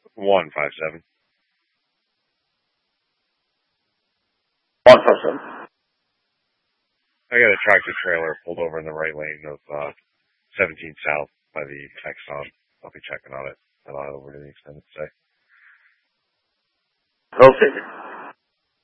157. 157. I got a tractor trailer pulled over in the right lane of 17 South by the Exxon. I'll be checking on it and I'll over to the extended stay. Okay.